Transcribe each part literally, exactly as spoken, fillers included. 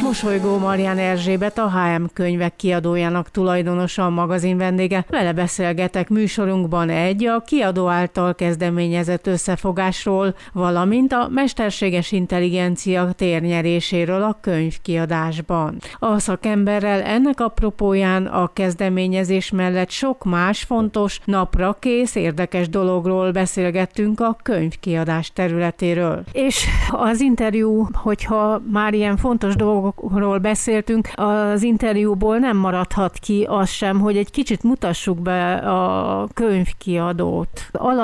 Mosolygó Marián Erzsébet, a há em Könyvek kiadójának tulajdonosa, a magazin vendége. Vele beszélgetek műsorunkban egy a kiadó által kezdeményezett összefogásról, valamint a mesterséges intelligencia térnyeréséről a könyvkiadásban. A szakemberrel ennek apropóján a kezdeményezés mellett sok más fontos, napra kész, érdekes dologról beszélgettünk a könyvkiadás területéről. És az interjú, hogyha már ilyen fontos dolgokról beszéltünk, az interjúból nem maradhat ki az sem, hogy egy kicsit mutassuk be a könyvkiadót.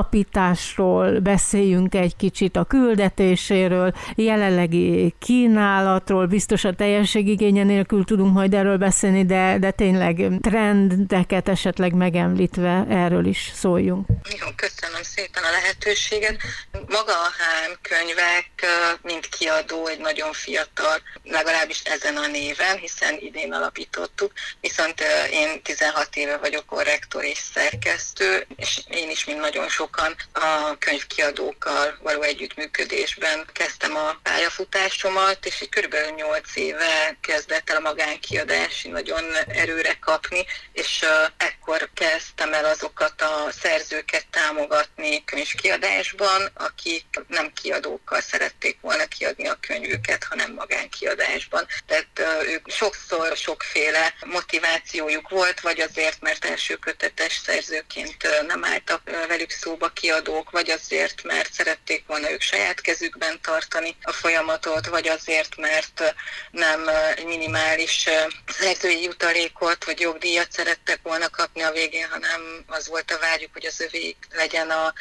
Alapításról beszéljünk egy kicsit, a küldetéséről, jelenlegi kínálatról, biztos a teljességigénye nélkül tudunk majd erről beszélni, de, de tényleg trendeket esetleg megemlítve erről is szóljunk. Jó, köszönöm szépen a lehetőséget. Maga a há em Könyvek, mint kiadó, egy nagyon fiatal, legalábbis ezen a néven, hiszen idén alapítottuk, viszont én tizenhat éve vagyok korrektor és szerkesztő, és én is, mint nagyon sokan, a könyvkiadókkal való együttműködésben kezdtem a pályafutásomat, és egy körülbelül nyolc éve kezdett el a magánkiadás nagyon erőre kapni, és ekkor kezdtem el azokat a szerzőket támogatni könyvkiadásban, akik nem kiadókkal szerették volna kiadni a könyvüket, hanem magánkiadásban. Tehát ők sokszor sokféle motivációjuk volt, vagy azért, mert első kötetes szerzőként nem álltak velük szóba kiadók, vagy azért, mert szerették volna ők saját kezükben tartani a folyamatot, vagy azért, mert nem egy minimális szerzői jutalékot, vagy jogdíjat szerettek volna kapni a végén, hanem az volt a vágyuk, hogy az övék legyen a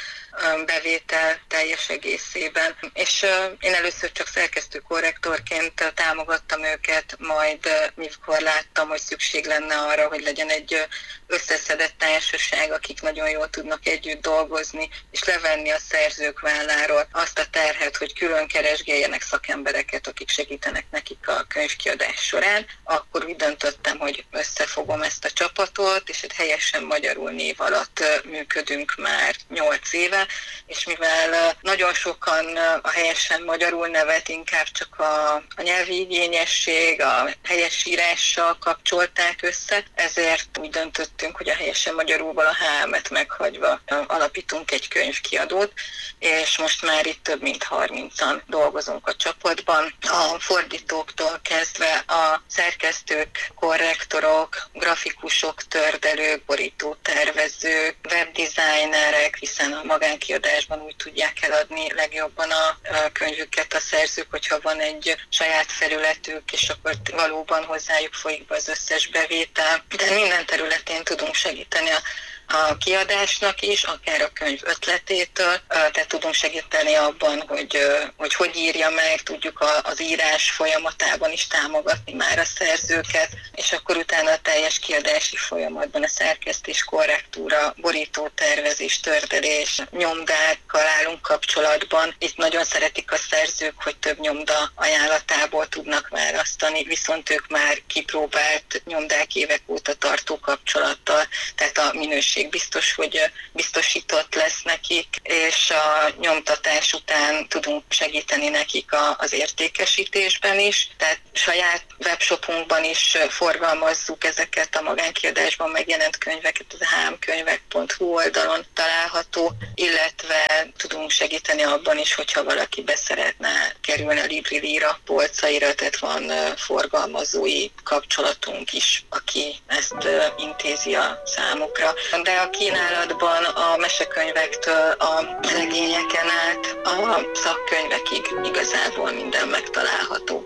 bevétel teljes egészében. És én először csak szerkesztő korrektorként támogattam őket, majd mikor láttam, hogy szükség lenne arra, hogy legyen egy összeszedett társaság, akik nagyon jól tudnak együtt dolgozni, és levenni a szerzők válláról azt a terhet, hogy külön keresgéljenek szakembereket, akik segítenek nekik a könyvkiadás során, akkor úgy döntöttem, hogy összefogom ezt a csapatot, és egy helyesen magyarul név alatt működünk már nyolc éve, és mivel nagyon sokan a helyesen magyarul nevet inkább csak a, a nyelvi igényesség, a helyesírással kapcsolták össze, ezért úgy döntöttünk, hogy a helyesen magyarulból a há em-et meghagyva alapítunk egy könyvkiadót, és most már itt több mint harmincan dolgozunk a csapatban. A fordítóktól kezdve a szerkesztők, korrektorok, grafikusok, tördelők, borítótervezők, webdesignerek, hiszen a magánkiadásban úgy tudják eladni legjobban a könyvüket a szerzők, hogyha van egy saját felületük, és akkor valóban hozzájuk folyik be az összes bevétel. De minden területén tudunk segíteni a a kiadásnak is, akár a könyv ötletétől, tehát tudunk segíteni abban, hogy hogy, hogy írja meg, tudjuk az írás folyamatában is támogatni már a szerzőket, és akkor utána a teljes kiadási folyamatban a szerkesztés, korrektúra, borítótervezés, tördelés, nyomdákkal állunk kapcsolatban. Itt nagyon szeretik a szerzők, hogy több nyomda ajánlatából tudnak választani, viszont ők már kipróbált nyomdák évek óta tartó kapcsolattal, tehát a minőség biztos, hogy biztosított lesz nekik, és a nyomtatás után tudunk segíteni nekik az értékesítésben is, tehát saját webshopunkban is forgalmazzuk ezeket a magánkiadásban megjelent könyveket, az há em könyvek pont hu oldalon található, illetve tudunk segíteni abban is, hogyha valaki be szeretne kerülni a Libri-Lira polcaira, tehát van forgalmazói kapcsolatunk is, aki ezt intézi a számukra. De a kínálatban a mesekönyvektől a regényeken át a szakkönyvekig igazából minden megtalálható.